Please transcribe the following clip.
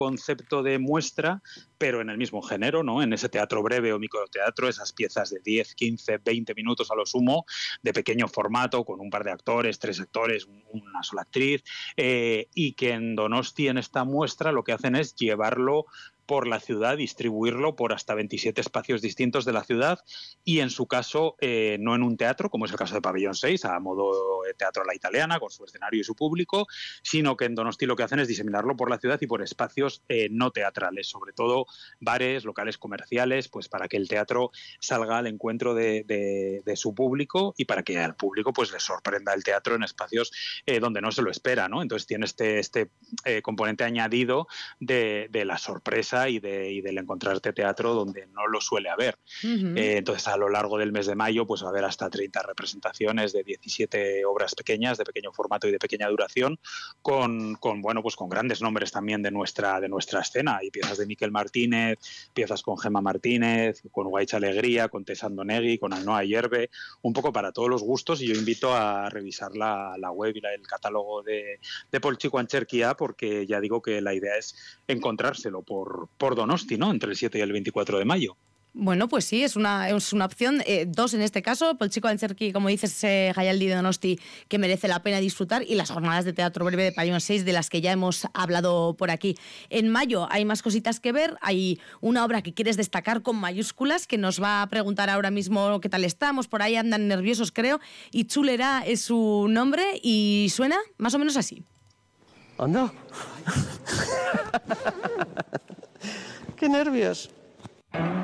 concepto de muestra, pero en el mismo género, ¿no? En ese teatro breve o microteatro, esas piezas de 10, 15, 20 minutos a lo sumo, de pequeño formato, con un par de actores, 3 actores, una sola actriz, y que en Donosti, en esta muestra, lo que hacen es llevarlo por la ciudad, distribuirlo por hasta 27 espacios distintos de la ciudad y en su caso no en un teatro, como es el caso de Pabellón 6, a modo teatro a la italiana, con su escenario y su público, sino que en Donosti lo que hacen es diseminarlo por la ciudad y por espacios no teatrales, sobre todo bares, locales comerciales, pues para que el teatro salga al encuentro de su público y para que al público pues le sorprenda el teatro en espacios donde no se lo espera, ¿no? Entonces tiene este componente añadido de la sorpresa y del encontrarte teatro donde no lo suele haber. Entonces, a lo largo del mes de mayo, pues va a haber hasta 30 representaciones de 17 obras pequeñas, de pequeño formato y de pequeña duración, con grandes nombres también de nuestra escena. Hay piezas de Miquel Martínez, piezas con Gemma Martínez, con Guaicha Alegría, con Tessa Andonegui, con Ainhoa Hierve, un poco para todos los gustos, y yo invito a revisar la web y el catálogo de Poltsiko Antzerkia, porque ya digo que la idea es encontrárselo por Donosti, ¿no? Entre el 7 y el 24 de mayo. Bueno, pues sí, es una opción, 2 en este caso, Poltsiko Antzerki, como dices, Jaialdi de Donosti, que merece la pena disfrutar, y las jornadas de teatro breve de Pabellón 6, de las que ya hemos hablado por aquí. En mayo hay más cositas que ver, hay una obra que quieres destacar con mayúsculas, que nos va a preguntar ahora mismo qué tal estamos, por ahí andan nerviosos creo, y Itzulera es su nombre y suena más o menos así. Anda. ¡Qué nervios!